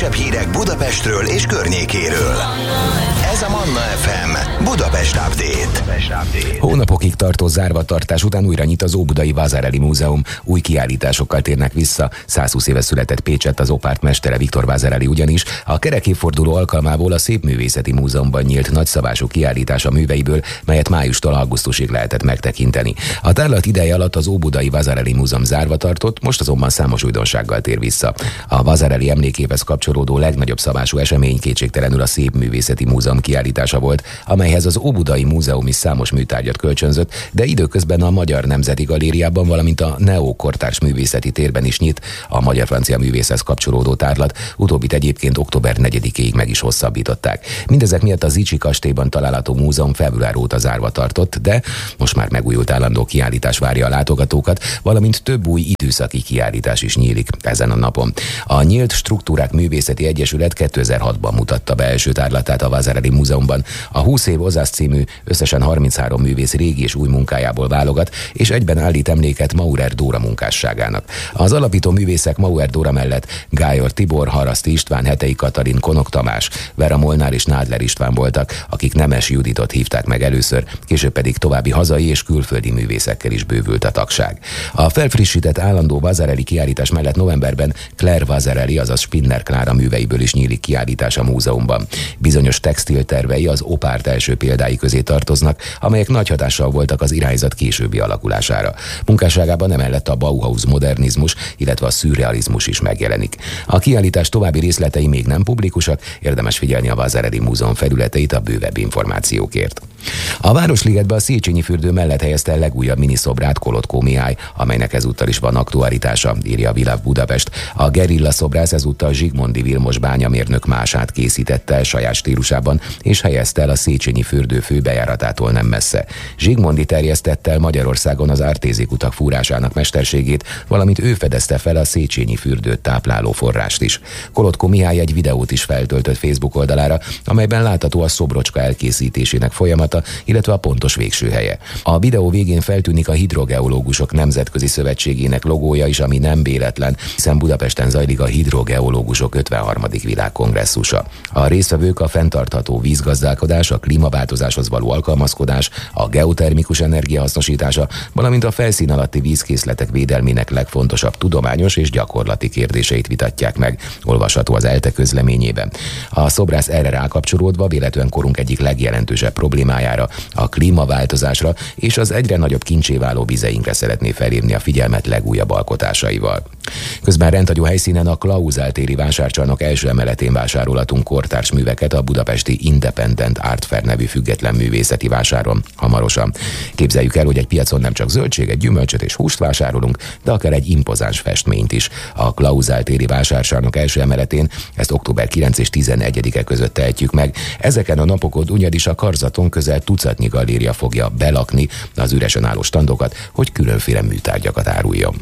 legfrissebb hírek Budapestről és környékéről. Ez a Manna FM Budapest Update. Hónapokig tartó zárvatartás után újra nyit az Óbudai Vasarely Múzeum. Új kiállításokkal térnek vissza. 120 éve született Pécsett az opárt mestere Viktor Vasarely ugyanis. A kerekévforduló alkalmából a Szépművészeti Múzeumban nyílt nagyszabású kiállítás a műveiből, melyet májustól augusztusig lehetett megtekinteni. A tárlat ideje alatt az Óbudai Vasarely Múzeum zárva tartott, most azonban számos újdonsággal tér vissza. A Vasarely emlékéhez kapcsolódó legnagyobb szabású esemény kétségtelenül a Szépművészeti Múzeum kiállítása volt, amelyhez az Óbudai Múzeum is számos műtárgyat kölcsönzött, de időközben a Magyar Nemzeti Galériában, valamint a neokortárs művészeti térben is nyit a magyar-francia művészhez kapcsolódó tárlat, utóbbit egyébként október 4-ig meg is hosszabbították. Mindezek miatt a Zichy kastélyban található múzeum február óta zárva tartott, de most már megújult állandó kiállítás várja a látogatókat, valamint több új időszaki kiállítás is nyílik ezen a napon. A Nyílt Struktúrák Művészeti Egyesület 2006-ban mutatta be első tárlatát a Vasarely Múzeumban. A 20 év Ozász című összesen 33 művész régi és új munkájából válogat, és egyben állít emléket Maurer Dóra munkásságának. Az alapító művészek Maurer Dóra mellett Gályor Tibor, Haraszti István, Hetei Katalin, Konok Tamás, Vera Molnár és Nádler István voltak, akik Nemes Juditot hívták meg először, később pedig további hazai és külföldi művészekkel is bővült a tagság. A felfrissített állandó Vasarely kiállítás mellett novemberben Claire Vasarely, azaz Spinner Klára műveiből is nyílik kiállítás a múzeumban. Bizonyos textiltervei az opárt első példái közé tartoznak, amelyek nagy hatással voltak az irányzat későbbi alakulására. Munkásságában emellett a Bauhaus modernizmus, illetve a szürrealizmus is megjelenik. A kiállítás további részletei még nem publikusak, érdemes figyelni a Vasarely Múzeum felületeit a bővebb információkért. A Városligetbe a Széchenyi fürdő mellett helyezte el legújabb miniszobrát Kolodkó Mihály, amelynek ezúttal is van aktualitása, írja a Világ Budapest. A gerilla szobrász ezúttal Zsigmondy Vilmos bányamérnök mását készítette el saját stílusában, és helyezte el a Széchenyi fürdő főbejáratától nem messze. Zsigmondy terjesztette el Magyarországon az ártézikutak fúrásának mesterségét, valamint ő fedezte fel a Széchenyi fürdőt tápláló forrást is. Kolodkó Mihály egy videót is feltöltött Facebook oldalára, amelyben látható a szobrocska elkészítésének folyamata, illetve a pontos végső helye. A videó végén feltűnik a Hidrogeológusok Nemzetközi Szövetségének logója is, ami nem véletlen, hiszen Budapesten zajlik a Hidrogeológusok 53. világkongresszusa. A résztvevők a fenntartható vízgazdálkodás, a klímaváltozáshoz való alkalmazkodás, a geotermikus energia hasznosítása, valamint a felszín alatti vízkészletek védelmének legfontosabb tudományos és gyakorlati kérdéseit vitatják meg, olvasható az ELTE közleményében. A szobrász erre rákapcsolódva véletlenül korunk egyik legjelentősebb problémájára, a klímaváltozásra és az egyre nagyobb kincsé váló vizeinkre szeretné felhívni a figyelmet legújabb alkotásaival. Közben rendhagyó helyszínen a Klauzál téri vásárcsarnok első emeletén vásárolhatunk kortárs műveket a budapesti Independent Art Fair nevű független művészeti vásáron hamarosan. Képzeljük el, hogy egy piacon nem csak zöldséget, gyümölcsöt és húst vásárolunk, de akár egy impozáns festményt is. A Klauzál téri vásárcsarnok első emeletén ezt október 9 és 11-e között tehetjük meg. Ezeken a napokon ugyanis a karzaton közel tucatnyi galéria fogja belakni az üresen álló standokat, hogy különféle műtárgyakat áruljon.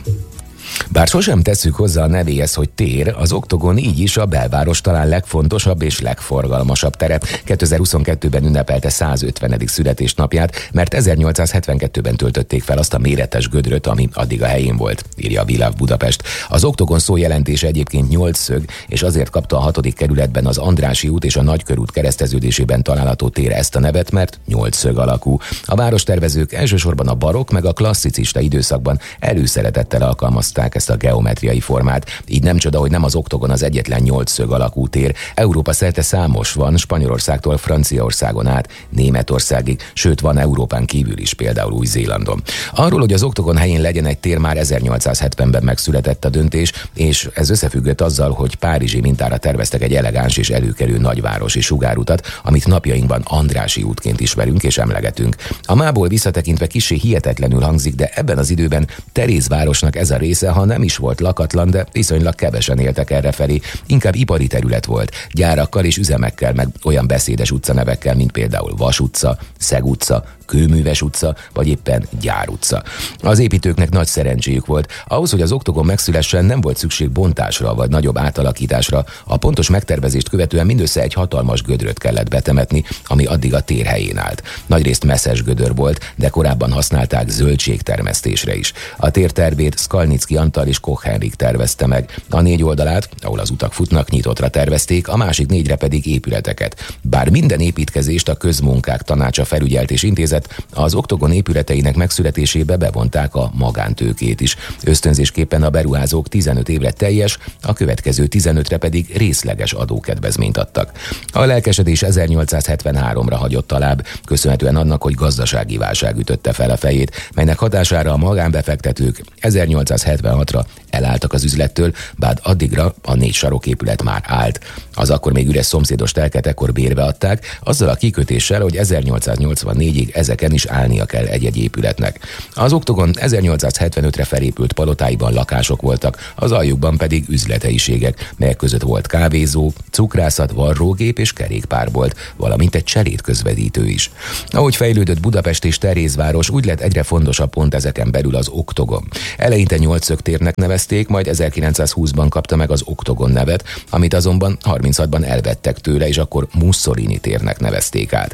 Bár sosem tesszük hozzá a nevéhez, hogy tér, az Oktogon így is a belváros talán legfontosabb és legforgalmasabb tere. 2022-ben ünnepelte 150. születésnapját, mert 1872-ben töltötték fel azt a méretes gödröt, ami addig a helyén volt, írja a Világ Budapest. Az Oktogon szó jelentése egyébként 8 szög, és azért kapta a 6. kerületben az Andrássy út és a Nagykörút kereszteződésében található tér ezt a nevet, mert 8 szög alakú. A várostervezők elsősorban a barokk meg a klasszicista időszakban előszeretettel alkalmazták ezt a geometriai formát. Így nem csoda, hogy nem az Oktogon az egyetlen 8 szög alakú tér. Európa szerte számos van, Spanyolországtól Franciaországon át, Németországig, sőt van Európán kívül is, például Új-Zélandon. Arról, hogy az Oktogon helyén legyen egy tér, már 1870-ben megszületett a döntés, és ez összefüggött azzal, hogy párizsi mintára terveztek egy elegáns és előkelő nagyvárosi sugárutat, amit napjainkban Andrássy útként ismerünk és emlegetünk. A mából visszatekintve kissé hihetetlenül hangzik, de ebben az időben Terézvárosnak ez a része, ha nem is volt lakatlan, de viszonylag kevesen éltek errefelé, inkább ipari terület volt, gyárakkal és üzemekkel, meg olyan beszédes utcanevekkel, mint például Vas utca, Szeg utca, Kőműves utca, vagy éppen Gyár utca. Az építőknek nagy szerencséjük volt. Ahhoz, hogy az oktogon megszülessen, nem volt szükség bontásra vagy nagyobb átalakításra. A pontos megtervezést követően mindössze egy hatalmas gödröt kellett betemetni, ami addig a tér helyén állt. Nagyrészt messzes gödör volt, de korábban használták zöldségtermesztésre is. A tér tervét Skalnicki Antal és Koch Henrik tervezte meg. A 4 oldalát, ahol az utak futnak, nyitottra tervezték, a másik 4-re pedig épületeket. Bár minden építkezést a Közmunkák Tanácsa felügyelt és intézett, az oktogon épületeinek megszületésébe bevonták a magántőkét is. Ösztönzésképpen a beruházók 15 évre teljes, a következő 15-re pedig részleges adókedvezményt adtak. A lelkesedés 1873-ra hagyott alább, köszönhetően annak, hogy gazdasági válság ütötte fel a fejét, melynek hatására a magánbefektetők 1876-ra elálltak az üzlettől, bár addigra a 4 saroképület már állt. Az akkor még üres szomszédos telket ekkor bérbe adták, azzal a kikötéssel, hogy 1884-ig ezeken is állnia kell egy-egy épületnek. Az oktogon 1875-re felépült palotáiban lakások voltak, az aljukban pedig üzlethelyiségek, melyek között volt kávézó, cukrászat, varrógép és kerékpárbolt, valamint egy cselédközvetítő is. Ahogy fejlődött Budapest és Terézváros, úgy lett egyre fontosabb pont ezeken belül az oktogon. Eleinte 8 térnek nevezték, majd 1920-ban kapta meg az oktogon nevet, amit azonban 36-ban elvettek tőle, és akkor Mussolini térnek nevezték át.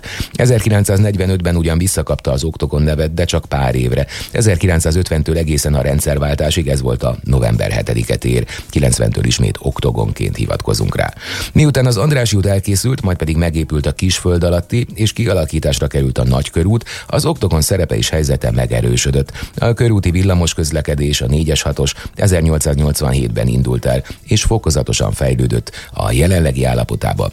1945-ben ugyan visszakapta az oktogon nevet, de csak pár évre. 1950-től egészen a rendszerváltásig ez volt a november 7-e tér, 90-től ismét oktogonként hivatkozunk rá. Miután az Andrássy út elkészült, majd pedig megépült a Kisföld alatti, és kialakításra került a Nagykörút, az oktogon szerepe és helyzete megerősödött. A körúti villamos közlekedés, a 4-es 6-os 1887-ben indult el, és fokozatosan fejlődött, a jelenlegi állapotába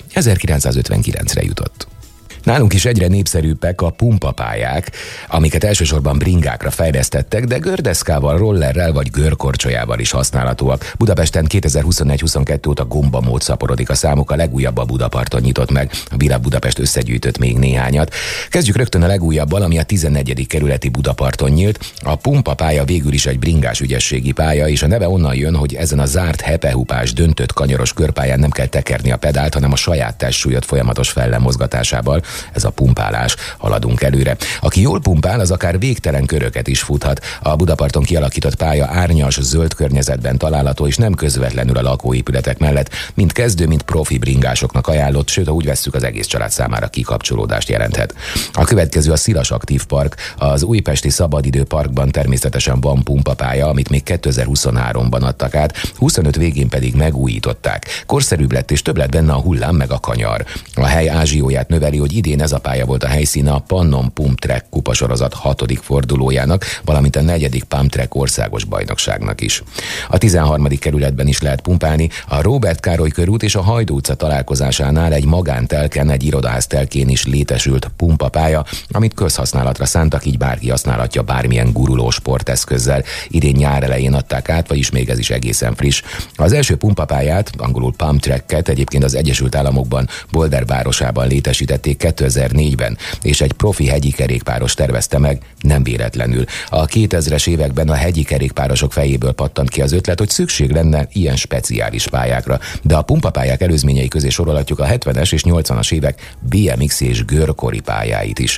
1959-re jutott. Nálunk is egyre népszerűbbek a pumpapályák, amiket elsősorban bringákra fejlesztettek, de gördeszkával, rollerrel vagy görkorcsolyával is használhatóak. Budapesten 2021-22 óta gombamód szaporodik a számuk, a legújabb a Budaparton nyitott meg. A Világ Budapest összegyűjtött még néhányat. Kezdjük rögtön a legújabbal, ami a 14. kerületi Budaparton nyílt. A pumpapálya végül is egy bringás ügyességi pálya, és a neve onnan jön, hogy ezen a zárt hepehupás, döntött kanyaros körpályán nem kell tekerni a pedált, hanem a saját testsúlyod folyamatos fellemozgatásával. Ez a pumpálás, haladunk előre. Aki jól pumpál, az akár végtelen köröket is futhat. A Budaparton kialakított pálya árnyas, zöld környezetben található, és nem közvetlenül a lakóépületek mellett, mind kezdő, mind profi bringásoknak ajánlott, sőt, ha úgy vesszük, az egész család számára kikapcsolódást jelenthet. A következő a Szilas Aktív Park. Az Újpesti Szabadidő Parkban természetesen van pumpapálya, amit még 2023-ban adtak át, 25 végén pedig megújították. Korszerűbb lett, és több lett benne a hullám meg a kanyar. A hely ázsióját növeli, hogy idén ez a pálya volt a helyszíne a Pannon Pump Track kupasorozat 6. fordulójának, valamint a 4. Pump Track országos bajnokságnak is. A 13. kerületben is lehet pumpálni, a Róbert Károly körút és a Hajdú utca találkozásánál egy magántelken, egy irodaház telkén is létesült pumpapálya, amit közhasználatra szántak, így bárki használhatja bármilyen guruló sporteszközzel. Idén nyár elején adták át, vagyis még ez is egészen friss. Az első pumpapályát, angolul Pump Tracket egyébként az Egyesült Államokban, Boulder városában létesítették 2004-ben, és egy profi hegyi kerékpáros tervezte meg, nem véletlenül. A 2000-es években a hegyi kerékpárosok fejéből pattant ki az ötlet, hogy szükség lenne ilyen speciális pályákra, de a pumpapályák előzményei közé sorolhatjuk a 70-es és 80-as évek BMX és görkori pályáit is.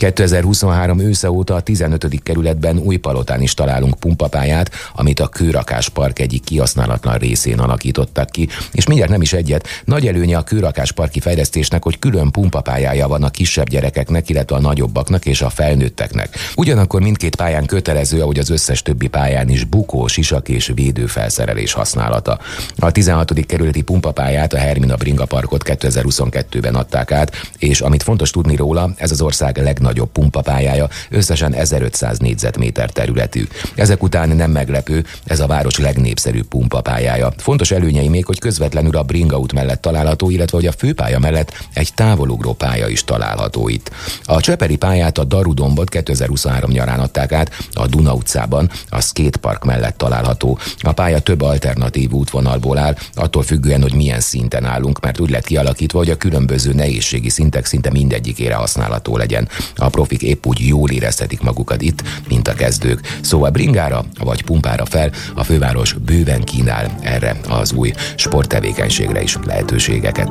2023 ősze óta a 15. kerületben Újpalotán is találunk pumpapályát, amit a Kőrakás Park egyik kihasználatlan részén alakítottak ki, és mindjárt nem is egyet. Nagy előnye a Kőrakás parki fejlesztésnek, hogy külön pumpapályája van a kisebb gyerekeknek, illetve a nagyobbaknak és a felnőtteknek. Ugyanakkor mindkét pályán kötelező, ahogy az összes többi pályán is, bukó, sisak és védőfelszerelés használata. A 16. kerületi pumpapályát, a Hermina Bringa Parkot 2022-ben adták át, és amit fontos tudni róla, ez az ország legnagyobb pumpapályája, összesen 1500 négyzetméter területű. Ezek után nem meglepő, ez a város legnépszerűbb pumpapályája. Fontos előnyei még, hogy közvetlenül a Bringa út mellett található, illetve hogy a főpálya mellett egy távolugró pálya is található itt. A Cseperi pályát, a Darudombot 2023 nyarán adták át, a Duna utcában, a skatepark mellett található. A pálya több alternatív útvonalból áll, attól függően, hogy milyen szinten állunk, mert úgy lett kialakítva, hogy a különböző nehézségi szintek szinte mindegyikére használható legyen. A profik épp úgy jól érezhetik magukat itt, mint a kezdők. Szóval bringára vagy pumpára fel, a főváros bőven kínál erre az új sporttevékenységre is lehetőségeket.